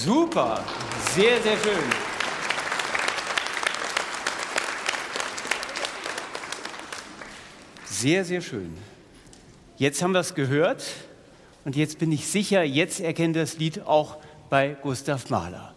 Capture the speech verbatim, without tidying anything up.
Super, sehr, sehr schön. Sehr, sehr schön. Jetzt haben wir es gehört und jetzt bin ich sicher, jetzt erkennt das Lied auch bei Gustav Mahler.